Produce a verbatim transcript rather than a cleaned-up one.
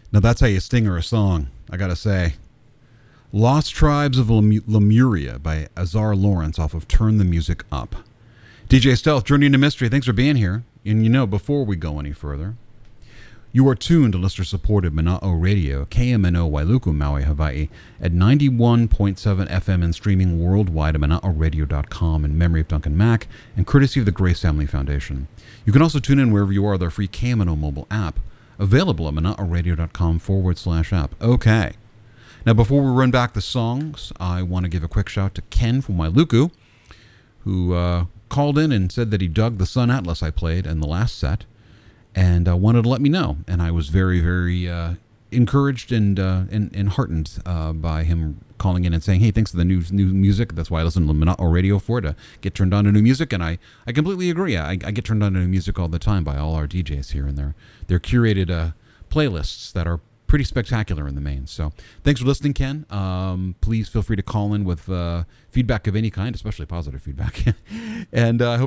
Now that's how you stinger a song, I gotta say. Lost Tribes of Lem- Lemuria by Azar Lawrence off of Turn the Music Up. D J Stealth, Journey into Mystery, thanks for being here. And you know, before we go any further, you are tuned to listener-supported Mana'o Radio, K M N O Wailuku, Maui, Hawaii, at ninety-one point seven F M and streaming worldwide at mana'o radio dot com in memory of Duncan Mack and courtesy of the Grace Family Foundation. You can also tune in wherever you are with our free K M N O mobile app, available at mana'o radio dot com forward slash app. Okay. Now, before we run back the songs, I want to give a quick shout to Ken from Wailuku, who uh, called in and said that he dug the Sun Atlas I played in the last set, and uh, wanted to let me know. And I was very, very uh, encouraged and, uh, and, and heartened uh, by him calling in and saying, hey, thanks for the new new music. That's why I listen to Mana'o Radio for, to get turned on to new music. And I, I completely agree. I, I get turned on to new music all the time by all our D Js here, and their, their curated uh, playlists that are pretty spectacular in the main. So thanks for listening, Ken. Um, please feel free to call in with uh, feedback of any kind, especially positive feedback. and uh, I hope